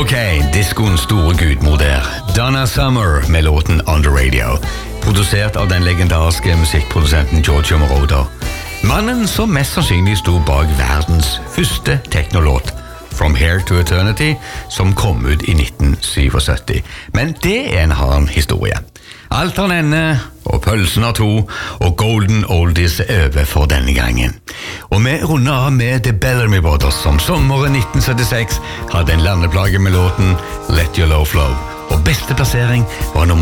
Ok, diskoens store gudmor der. Donna Summer med låten On The Radio. Produsert av den legendariske musikkprodusenten Giorgio Moroder. Mannen som mest sannsynlig sto bak verdens første teknolåt, From Here to Eternity, som kom ut i 1977. Men det en annen historie. Alt har en ende, og pølsen har to, og Golden Oldies er over for denne gangen. Og vi runder av med The Bellamy Brothers, som sommeren 1976 hadde en landeplage med låten Let Your Love Flow. Og beste plassering var nummer